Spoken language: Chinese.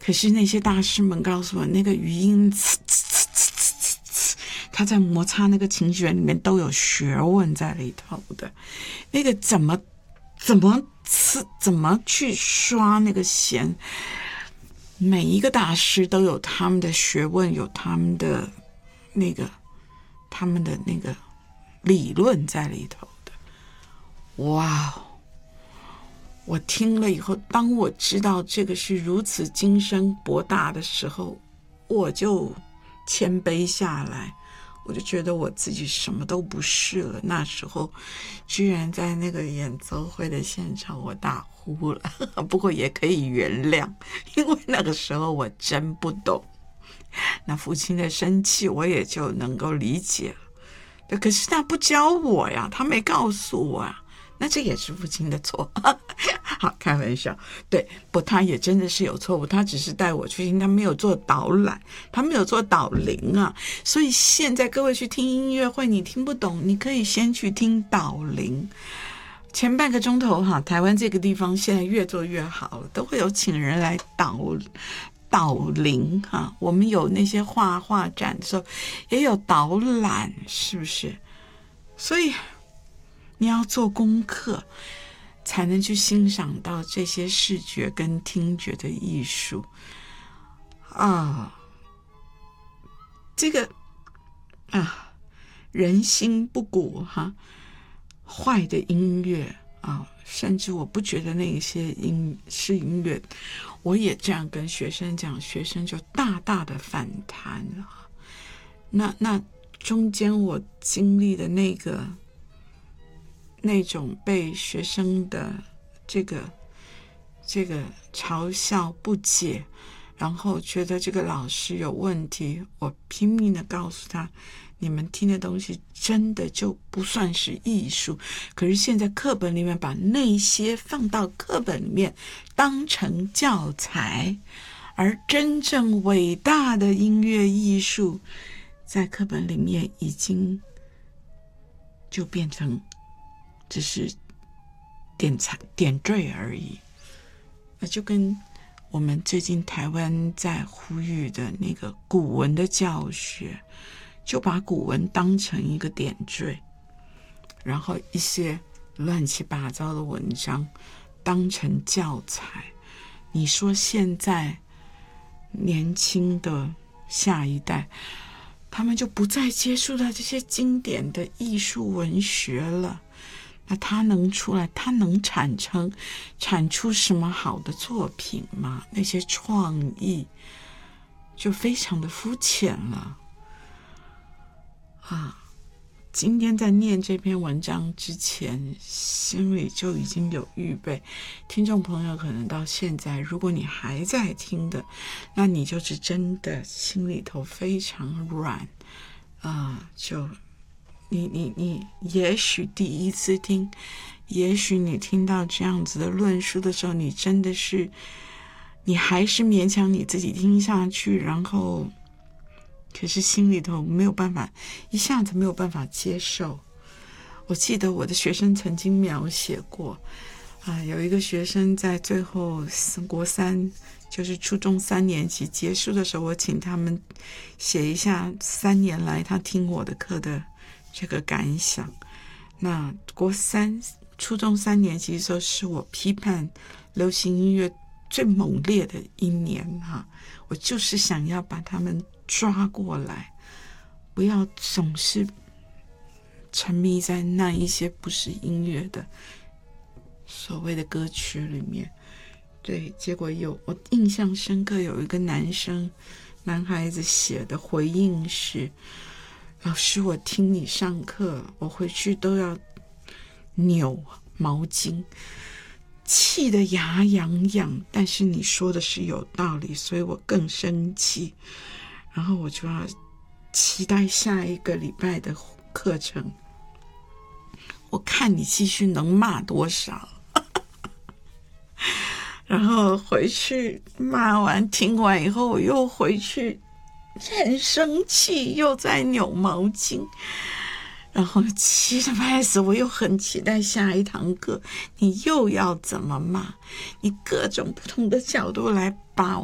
可是那些大师们告诉我，那个语音他在摩擦那个琴弦里面都有学问在里头的。那个怎么去刷那个弦，每一个大师都有他们的学问，有他们的那个理论在里头的。哇，我听了以后，当我知道这个是如此精深博大的时候，我就谦卑下来，我就觉得我自己什么都不是了。那时候居然在那个演奏会的现场我大呼了，不过也可以原谅，因为那个时候我真不懂。那父亲的生气我也就能够理解了，可是他不教我呀，他没告诉我啊，那这也是父亲的错。好，开玩笑。对，不，他也真的是有错误，他只是带我去听，他没有做导览，他没有做导聆啊。所以现在各位去听音乐会，你听不懂，你可以先去听导聆。前半个钟头哈，台湾这个地方现在越做越好了，都会有请人来导聆哈。我们有那些画展的时候，也有导览，是不是？所以你要做功课，才能去欣赏到这些视觉跟听觉的艺术啊。这个啊，人心不古哈，坏的音乐啊，甚至我不觉得那些是音乐，我也这样跟学生讲，学生就大大的反弹了。那中间我经历的那种被学生的这个嘲笑不解，然后觉得这个老师有问题，我拼命的告诉他，你们听的东西真的就不算是艺术。可是现在课本里面把那些放到课本里面当成教材，而真正伟大的音乐艺术在课本里面已经就变成只是点缀而已。那就跟我们最近台湾在呼吁的那个古文的教学，就把古文当成一个点缀，然后一些乱七八糟的文章当成教材。你说现在年轻的下一代，他们就不再接触到这些经典的艺术文学了，那他能出来，他能产出什么好的作品吗？那些创意就非常的肤浅了啊！今天在念这篇文章之前，心里就已经有预备。听众朋友可能到现在，如果你还在听的，那你就是真的心里头非常软就你也许第一次听，也许你听到这样子的论述的时候，你真的是，你还是勉强你自己听下去，然后可是心里头没有办法，一下子没有办法接受。我记得我的学生曾经描写过有一个学生在最后国三，就是初中3年级结束的时候，我请他们写一下3年来他听我的课的这个感想。那初中3年级的时候，是我批判流行音乐最猛烈的一年我就是想要把他们抓过来，不要总是沉迷在那一些不是音乐的所谓的歌曲里面。对，结果我印象深刻，有一个男孩子写的回应是，老师，我听你上课，我回去都要扭毛巾，气得牙痒痒，但是你说的是有道理，所以我更生气，然后我就要期待下一个礼拜的课程，我看你继续能骂多少。然后回去骂完听完以后，我又回去很生气，又在扭毛巾，然后气得半死，我又很期待下一堂课，你又要怎么骂？你各种不同的角度来把